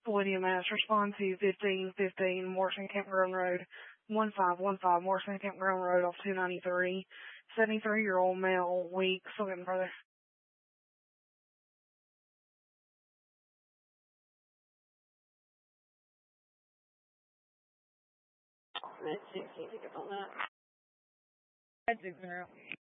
Lydia Mass, respond to 1515 Morrison Campground Road, 1515 Morrison Campground Road off 293. 73-year-old male, weak, still getting further. That's 16 tickets on that. That's 6 in a row.